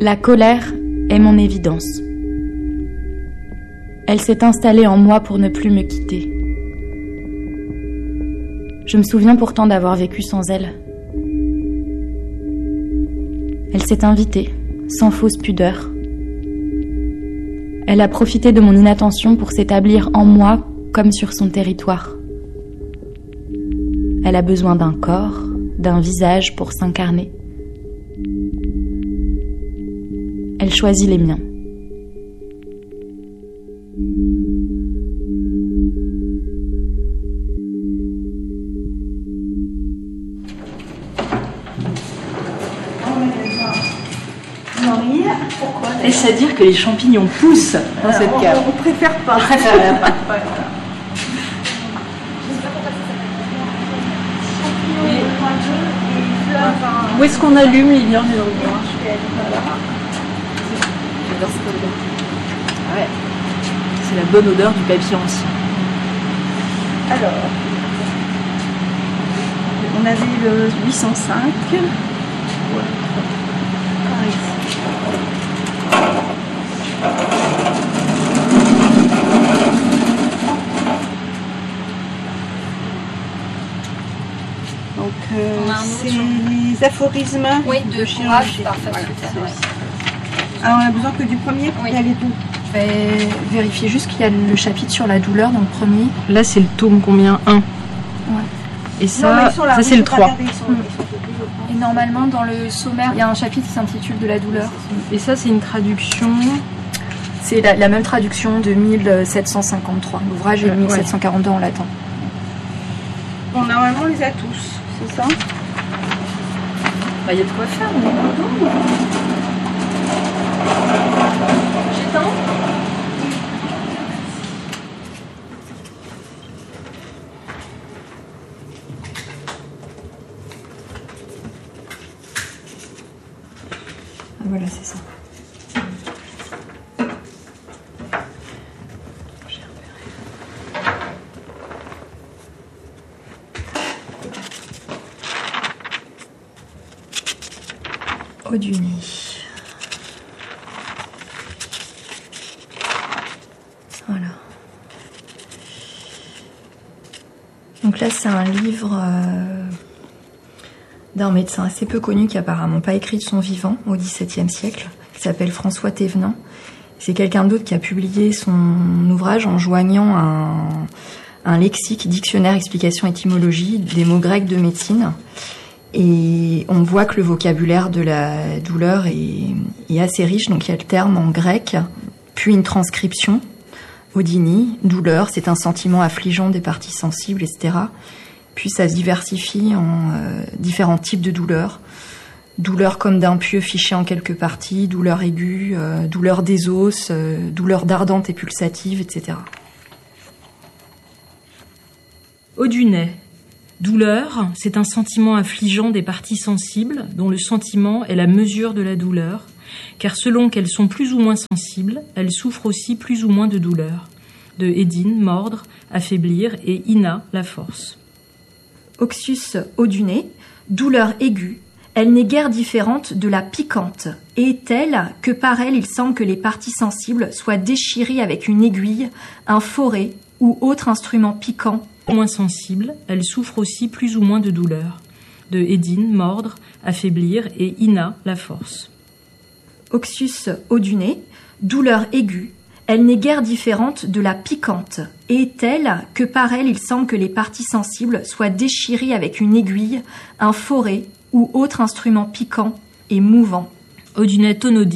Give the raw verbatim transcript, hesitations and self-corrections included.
La colère est mon évidence. Elle s'est installée en moi pour ne plus me quitter. Je me souviens pourtant d'avoir vécu sans elle. Elle s'est invitée, sans fausse pudeur. Elle a profité de mon inattention pour s'établir en moi comme sur son territoire. Elle a besoin d'un corps, d'un visage pour s'incarner. Elle choisit les miens. Est-ce à dire que les champignons poussent dans Alors, cette cave? On, on préfère pas. On préfère pas. Où est-ce qu'on allume, Lilian? J'adore cette odeur. Ouais. C'est la bonne odeur du papier ancien. Alors, on avait le huit cent cinq. Ouais. Par ici. Donc, euh, c'est les aphorismes oui, de chirurgie. Voilà, alors, on a besoin que du premier pour oui. y aller tout. Je vais vérifier juste qu'il y a le chapitre sur la douleur dans le premier. Là, c'est le tome combien? un. Ouais. Et ça, non, ça c'est le trois. Regarder, ils sont, mmh. ils sont petits, Et normalement, dans le sommaire, il y a un chapitre qui s'intitule de la douleur. Et ça, c'est une traduction. C'est la, la même traduction de mille sept cent cinquante-trois. L'ouvrage est de mille sept cent quarante-deux en latin. Bon, normalement, on les a tous, c'est ça? Bah, il y a de quoi faire. Mais... J'éteins. Ah, voilà, c'est ça. Au du nez. Voilà. Donc là, c'est un livre euh, d'un médecin assez peu connu qui apparemment pas écrit de son vivant au dix-septième siècle, qui s'appelle François Thévenin. C'est quelqu'un d'autre qui a publié son ouvrage en joignant un, un lexique, dictionnaire, explication, étymologie des mots grecs de médecine. Et on voit que le vocabulaire de la douleur est, est assez riche, donc il y a le terme en grec, puis une transcription, odynie, douleur, c'est un sentiment affligeant des parties sensibles, et cetera. Puis ça se diversifie en euh, différents types de douleurs. Douleur comme d'un pieu fiché en quelques parties, douleur aiguë, euh, douleur des os, euh, douleur dardante et pulsative, et cetera. Audunet. Douleur, c'est un sentiment affligeant des parties sensibles, dont le sentiment est la mesure de la douleur, car selon qu'elles sont plus ou moins sensibles, elles souffrent aussi plus ou moins de douleur. De Édine, mordre, affaiblir, et Ina, la force. Oxus audunet, douleur aiguë, elle n'est guère différente de la piquante, et est telle que par elle il semble que les parties sensibles soient déchirées avec une aiguille, un forêt ou autre instrument piquant. Moins sensible, elle souffre aussi plus ou moins de douleur. De Édine, mordre, affaiblir, et Ina, la force. Oxus audunet, douleur aiguë, elle n'est guère différente de la piquante, et est telle que par elle il semble que les parties sensibles soient déchirées avec une aiguille, un forêt ou autre instrument piquant et mouvant. Audunet tonodie.